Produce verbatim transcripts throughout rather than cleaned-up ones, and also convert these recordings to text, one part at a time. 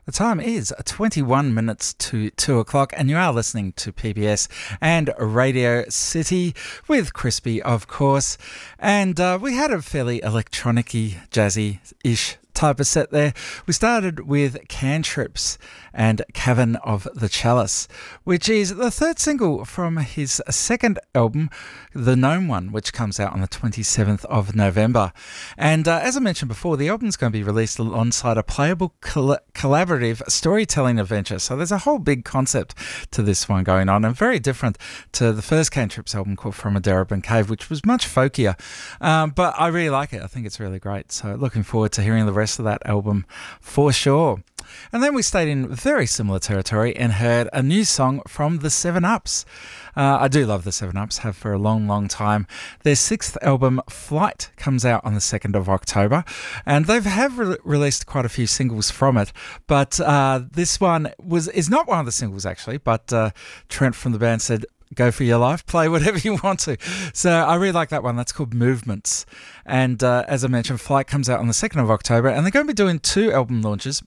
The time is twenty-one minutes to two o'clock, and you are listening to P B S and Radio City with Crispy, of course. And uh, we had a fairly electronic-y, jazzy-ish type of set there. We started with Cantrips and Cavern of the Chalice, which is the third single from his second album, The Gnome One, which comes out on the twenty-seventh of November. And uh, as I mentioned before, the album's going to be released alongside a playable coll- collaborative storytelling adventure. So there's a whole big concept to this one going on, and very different to the first Cantrips album called From a Darebin Cave, which was much folkier. Um, but I really like it. I think it's really great. So looking forward to hearing the rest of that album for sure. And then we stayed in very similar territory and heard a new song from the Seven Ups. Uh, I do love the Seven Ups, have for a long, long time. Their sixth album, Flight, comes out on the second of October, and they have re- released quite a few singles from it. But uh, this one was is not one of the singles, actually, but uh, Trent from the band said, go for your life, play whatever you want to. So I really like that one. That's called Movements. And uh, as I mentioned, Flight comes out on the second of October, and they're going to be doing two album launches.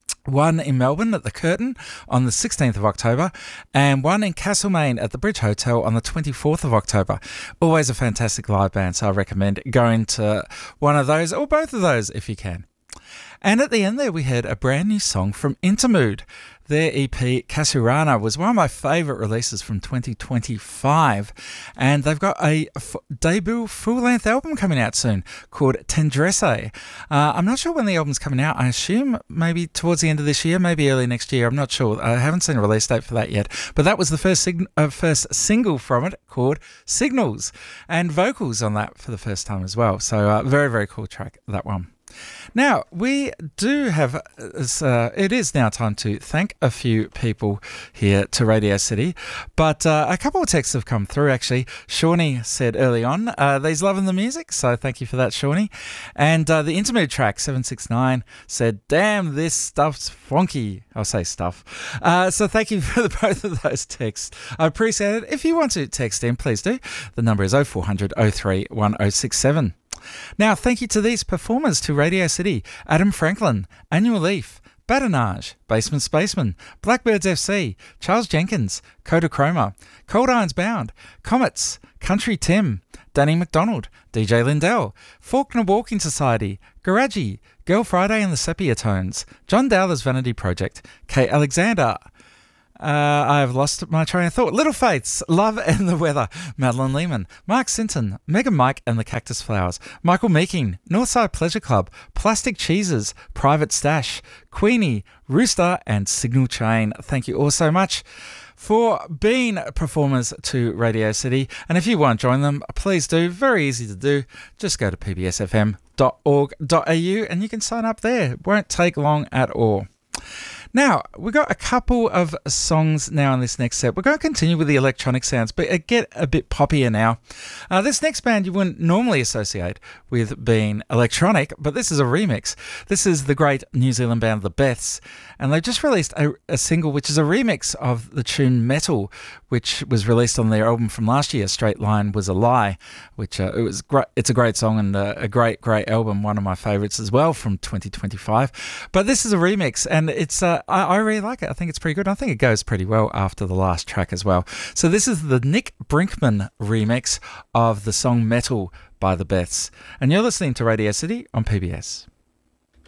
One in Melbourne at the Curtin on the sixteenth of October, and one in Castlemaine at the Bridge Hotel on the twenty-fourth of October. Always a fantastic live band, so I recommend going to one of those, or both of those if you can. And at the end there, we heard a brand new song from Intermood. Their E P, Kasurana, was one of my favourite releases from twenty twenty-five. And they've got a f- debut full-length album coming out soon called Tendresse. Uh, I'm not sure when the album's coming out. I assume maybe towards the end of this year, maybe early next year. I'm not sure. I haven't seen a release date for that yet. But that was the first, sig- uh, first single from it, called Signals. And vocals on that for the first time as well. So uh, very, very cool track, that one. Now, we do have, uh, it is now time to thank a few people here to Radio City, but uh, a couple of texts have come through actually. Shawnee said early on uh, that he's loving the music, so thank you for that, Shawnee. And uh, the Intermood track, seven six nine, said, damn, this stuff's funky. I'll say stuff. Uh, so thank you for the, both of those texts. I appreciate it. If you want to text in, please do. The number is oh four hundred oh three one oh six seven. Now, thank you to these performers to Radio City: Adam Franklin, Annual Leaf, Badinage, Basement Spaceman, Blackbirds F C, Charles Jenkins, Kodachroma, Cold Irons Bound, Comets, Country Tim, Danny McDonald, D J Lindell, Faulkner Walking Society, Garagy, Girl Friday and the Sepia Tones, John Dowler's Vanity Project, Kate Alexander, Uh, I have lost my train of thought. Little Faiths, Love and the Weather, Madeline Lehman, Mark Sinton, Megan Mike and the Cactus Flowers, Michael Meeking, Northside Pleasure Club, Plastic Cheeses, Private Stash, Queenie, Rooster and Signal Chain. Thank you all so much for being performers to Radio City. And if you want to join them, please do. Very easy to do. Just go to p b s f m dot org dot a u and you can sign up there. It won't take long at all. Now, we've got a couple of songs now in this next set. We're going to continue with the electronic sounds, but it get a bit poppier now. Uh, this next band you wouldn't normally associate with being electronic, but this is a remix. This is the great New Zealand band The Beths, and they've just released a, a single which is a remix of the tune Metal, which was released on their album from last year, Straight Line Was a Lie, which uh, it was great. It's a great song and a, a great, great album, one of my favourites as well from twenty twenty-five. But this is a remix, and it's uh, I, I really like it. I think it's pretty good. I think it goes pretty well after the last track as well. So this is the Nick Brinkman remix of the song Metal by The Beths. And you're listening to Radio City on P B S.